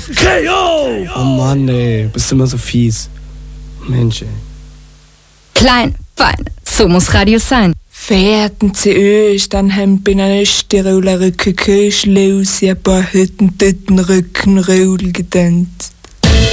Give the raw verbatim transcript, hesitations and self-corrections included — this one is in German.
K O! Oh Mann, ey, bist immer so fies. Mensch, ey. Klein, fein, so muss Radio sein. Verehrten Sie euch, dann haben bei einer Österreicher Köchelschlaus ein paar Hütten, Tüten, Rücken, Roll gedanzt.